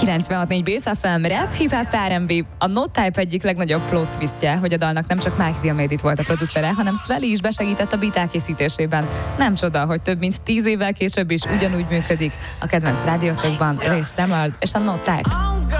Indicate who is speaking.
Speaker 1: 96.4 Base FM, rap, hip-hop, R&B. A No Type egyik legnagyobb plot twistje, hogy a dalnak nem csak Mike Wilmédit volt a producere, hanem Sveli is besegített a beat elkészítésében. Nem csoda, hogy több mint 10 évvel később is ugyanúgy működik. A kedvenc rádiótokban Ray Sremmurd és a No Type.